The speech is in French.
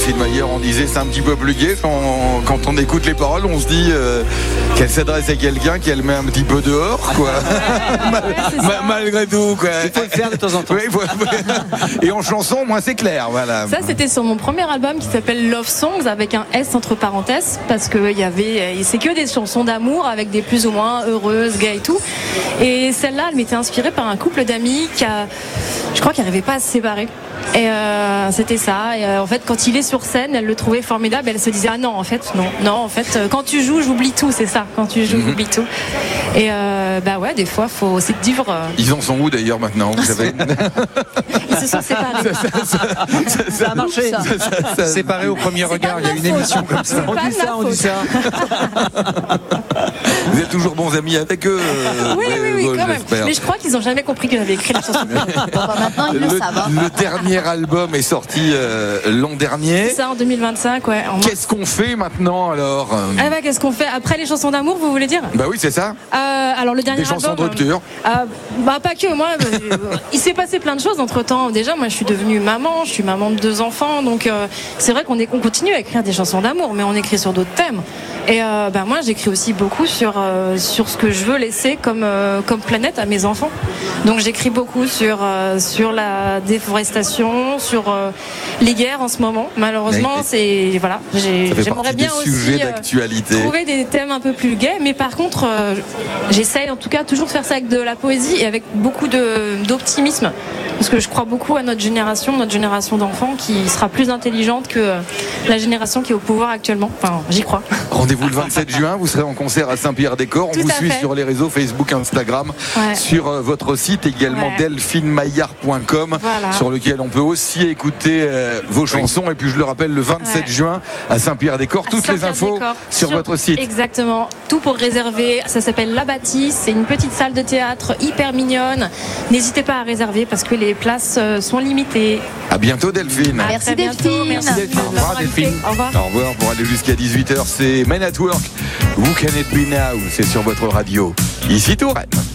Delphine Maillard, on disait c'est un petit peu plus gai quand on écoute les paroles, on se dit qu'elle s'adresse à quelqu'un qu'elle met un petit peu dehors, quoi. Malgré tout, quoi. Il faut le faire de temps en temps. Oui, et en chanson, moi c'est clair, voilà. Ça, c'était sur mon premier album qui s'appelle Love Songs avec un S entre parenthèses, parce que c'est que des chansons d'amour avec des plus ou moins heureuses, gays et tout. Et celle-là, elle m'était inspirée par un couple d'amis je crois qu'ils n'arrivaient pas à se séparer. Et c'était ça. Et en fait, quand il est sur scène, elle le trouvait formidable. Elle se disait ah non, en fait, quand tu joues, j'oublie tout, c'est ça. Quand tu joues, j'oublie tout. Et ouais, des fois, faut aussi vivre. Ils en sont où d'ailleurs maintenant, vous savez? Ils se sont séparés. Ça a marché. Séparés au premier regard. Il y a une émission comme ça. On dit ça. Vous êtes toujours bons amis avec eux? Oui, quand même. Mais je crois qu'ils n'ont jamais compris que j'avais écrit la chanson. Maintenant, ils le savent. Le dernier album est sorti l'an dernier. C'est ça, en 2025, ouais. Qu'est-ce qu'on fait maintenant alors? Qu'est-ce qu'on fait après les chansons d'amour, vous voulez dire? Bah oui, c'est ça. Alors le dernier des chansons album, de rupture. Pas que moi. Il s'est passé plein de choses entre temps. Déjà, moi, je suis devenue maman. Je suis maman de 2 enfants, donc c'est vrai qu'on continue à écrire des chansons d'amour, mais on écrit sur d'autres thèmes. Et moi, j'écris aussi beaucoup sur ce que je veux laisser comme planète à mes enfants. Donc j'écris beaucoup sur la déforestation, sur les guerres en ce moment. Malheureusement, j'aimerais bien aussi trouver des thèmes un peu plus gais, mais par contre, j'essaye en tout cas toujours de faire ça avec de la poésie et avec beaucoup d'optimisme, parce que je crois beaucoup à notre génération d'enfants qui sera plus intelligente que la génération qui est au pouvoir actuellement. Enfin, j'y crois. Rendez-vous le 27 juin, vous serez en concert à Saint-Pierre-des-Corps. On vous suit sur les réseaux Facebook, Instagram, sur votre site également delphinemaillard.com, sur lequel on peut aussi écouter vos chansons. Et puis je le rappelle, le 27 juin à Saint-Pierre-des-Corps, toutes les infos sur votre site. Exactement, tout pour réserver. Ça s'appelle La Bâtisse, c'est une petite salle de théâtre hyper mignonne. N'hésitez pas à réserver parce que les places sont limitées. À bientôt Delphine. Merci Delphine. Merci Delphine. Au revoir Delphine. Au revoir. Au revoir. Pour aller jusqu'à 18h, c'est Men at Work. Who Can It Be Now? C'est sur votre radio. Ici Touraine.